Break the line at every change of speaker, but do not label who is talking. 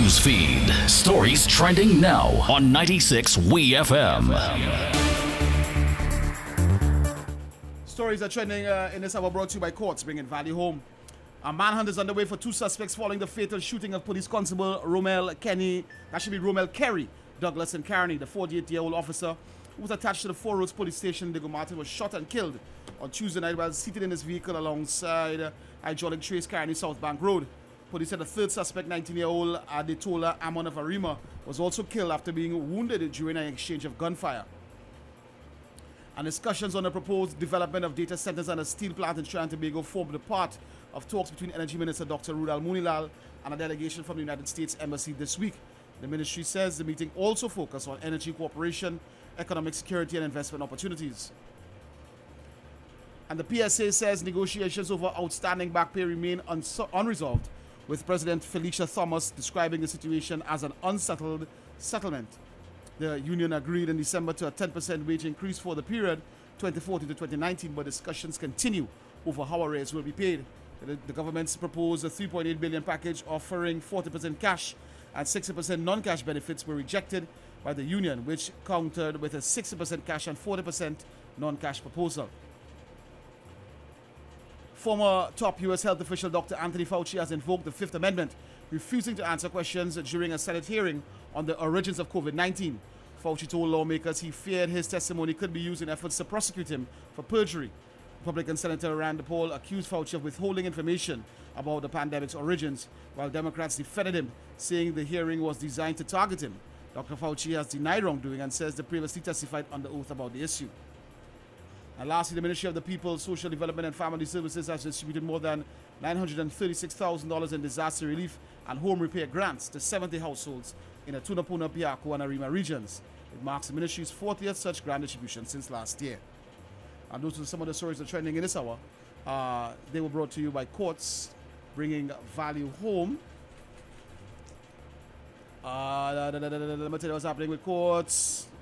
news feed. Stories trending now on 96 WeFM.
Stories are trending in this hour brought to you by Courts, bringing value home. A manhunt is underway for two suspects following the fatal shooting of police constable Romel Kerry Douglas in Carney. The 48-year-old officer who was attached to the Four Roads police station in Diego Martin was shot and killed on Tuesday night while seated in his vehicle alongside Hydraulic Trace Carney South Bank Road. Police said the third suspect, 19-year-old Adetola Amon of Arima, was also killed after being wounded during an exchange of gunfire. And discussions on the proposed development of data centers and a steel plant in Trinidad and Tobago formed a part of talks between Energy Minister Dr. Rudal Munilal and a delegation from the United States Embassy this week. The ministry says the meeting also focused on energy cooperation, economic security, and investment opportunities. And the PSA says negotiations over outstanding back pay remain unresolved, with President Felicia Thomas describing the situation as an unsettled settlement. The union agreed in December to a 10% wage increase for the period 2014 to 2019, but discussions continue over how arrears will be paid. The government's proposed a $3.8 billion package offering 40% cash and 60% non-cash benefits were rejected by the union, which countered with a 60% cash and 40% non-cash proposal. Former top U.S. health official Dr. Anthony Fauci has invoked the Fifth Amendment, refusing to answer questions during a Senate hearing on the origins of COVID-19. Fauci told lawmakers he feared his testimony could be used in efforts to prosecute him for perjury. Republican Senator Rand Paul accused Fauci of withholding information about the pandemic's origins, while Democrats defended him, saying the hearing was designed to target him. Dr. Fauci has denied wrongdoing and says they previously testified under oath about the issue. And lastly, the Ministry of the People, Social Development and Family Services has distributed more than $936,000 in disaster relief and home repair grants to 70 households in the Tunapuna, Piako, and Arima regions. It marks the ministry's 40th such grant distribution since last year. And those are some of the stories that are trending in this hour. They were brought to you by Courts, bringing value home. Let me tell you what's happening with Courts.